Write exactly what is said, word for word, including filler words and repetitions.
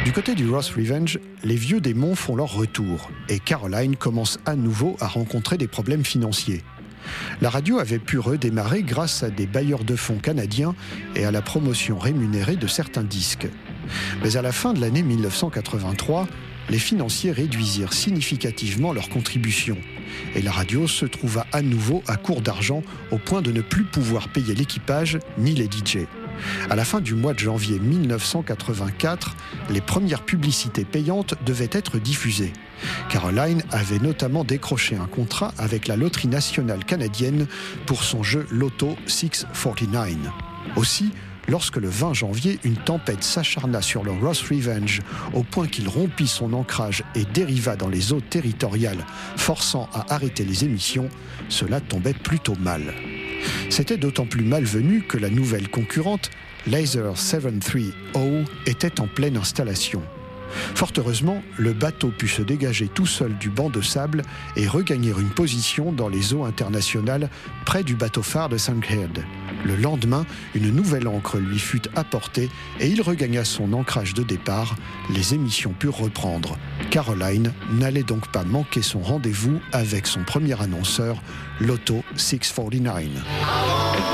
Du côté du Ross Revenge, les vieux démons font leur retour et Caroline commence à nouveau à rencontrer des problèmes financiers. La radio avait pu redémarrer grâce à des bailleurs de fonds canadiens et à la promotion rémunérée de certains disques. Mais à la fin de l'année mille neuf cent quatre-vingt-trois, les financiers réduisirent significativement leurs contributions et la radio se trouva à nouveau à court d'argent au point de ne plus pouvoir payer l'équipage ni les D J. À la fin du mois de janvier mille neuf cent quatre-vingt-quatre, les premières publicités payantes devaient être diffusées. Caroline avait notamment décroché un contrat avec la Loterie nationale canadienne pour son jeu Loto six cent quarante-neuf. Aussi, lorsque le vingt janvier, une tempête s'acharna sur le Ross Revenge au point qu'il rompit son ancrage et dériva dans les eaux territoriales, forçant à arrêter les émissions, cela tombait plutôt mal. C'était d'autant plus malvenu que la nouvelle concurrente, Laser sept cent trente, était en pleine installation. Fort heureusement, le bateau put se dégager tout seul du banc de sable et regagner une position dans les eaux internationales près du bateau phare de Sankhead. Le lendemain, une nouvelle ancre lui fut apportée et il regagna son ancrage de départ. Les émissions purent reprendre. Caroline n'allait donc pas manquer son rendez-vous avec son premier annonceur, Loto six cent quarante-neuf.